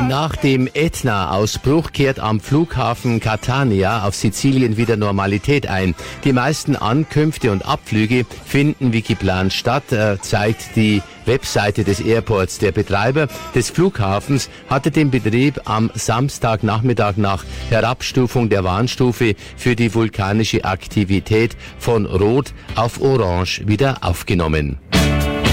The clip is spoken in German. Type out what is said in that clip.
Nach dem Ätna-Ausbruch kehrt am Flughafen Catania auf Sizilien wieder Normalität ein. Die meisten Ankünfte und Abflüge finden wie geplant statt, zeigt die Webseite des Airports. Der Betreiber des Flughafens hatte den Betrieb am Samstagnachmittag nach Herabstufung der Warnstufe für die vulkanische Aktivität von Rot auf Orange wieder aufgenommen.